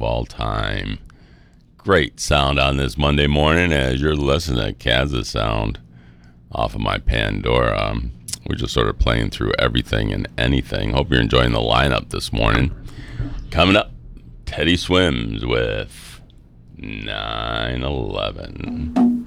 all time. Great sound on this Monday morning as you're listening to Kansas Sound off of my Pandora. We're just sort of playing through everything and anything. Hope you're enjoying the lineup this morning. Coming up, Teddy Swims with 9/11.